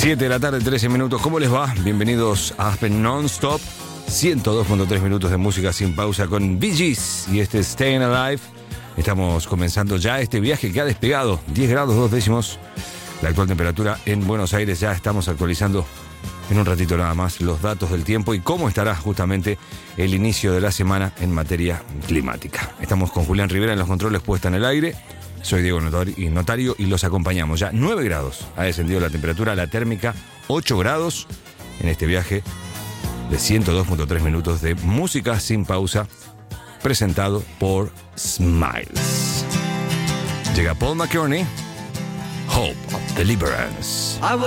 7 de la tarde, 13 minutos. ¿Cómo les va? Bienvenidos a Aspen Non-Stop. 102.3 minutos de música sin pausa con Bee Gees y este Staying Alive. Estamos comenzando ya este viaje que ha despegado. 10 grados 2 décimos. La actual temperatura en Buenos Aires. Ya estamos actualizando en un ratito nada más los datos del tiempo y cómo estará justamente el inicio de la semana en materia climática. Estamos con Julián Rivera en los controles puesta en el aire. Soy Diego Notario y los acompañamos. Ya 9 grados ha descendido la temperatura, la térmica 8 grados en este viaje de 102.3 minutos de música sin pausa, presentado por Smiles. Llega Paul McCartney, Hope of Deliverance.